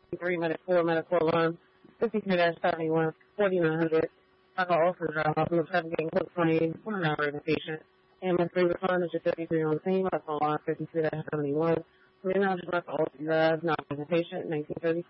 3 medical alarm, 53-71, 4900. I call also drive off from the traffic getting close claim, 1 hour in the patient. MS3 responders to 53 on the scene, medical alarm 53-71. We're now just left all drive, not in the patient, 1930.